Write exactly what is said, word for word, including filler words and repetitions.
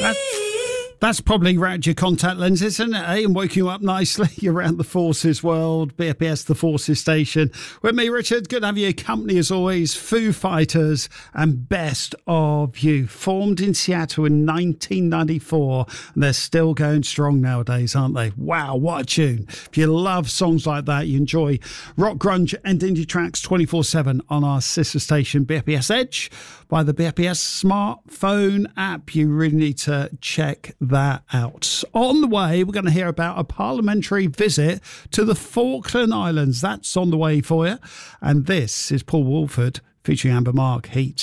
That's, that's probably round your contact lenses, isn't it, eh? And woke you up nicely around the Forces world. B P S, the Forces station. With me, Richard. Good to have your company as always. Foo Fighters and Best of You. Formed in Seattle in nineteen ninety-four. And they're still going strong nowadays, aren't they? Wow, what a tune. If you love songs like that, you enjoy rock, grunge and indie tracks twenty-four seven on our sister station, B P S Edge, by the B P S smartphone app. You really need to check that out. On the way, we're going to hear about a parliamentary visit to the Falkland Islands. That's on the way for you. And this is Paul Woolford featuring Amber Mark, Heat.